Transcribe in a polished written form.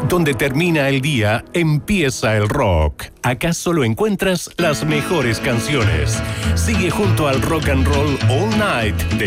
Donde termina el día, empieza el rock. Acá solo encuentras las mejores canciones. Sigue junto al Rock and Roll All Night de